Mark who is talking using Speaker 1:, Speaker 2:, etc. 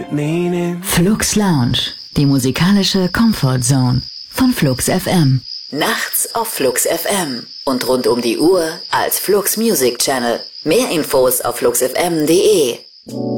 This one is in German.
Speaker 1: meaning.
Speaker 2: Flux Lounge, die musikalische Comfort Zone von Flux FM. Nachts auf Flux FM und rund um die Uhr als Flux Music Channel. Mehr Infos auf fluxfm.de.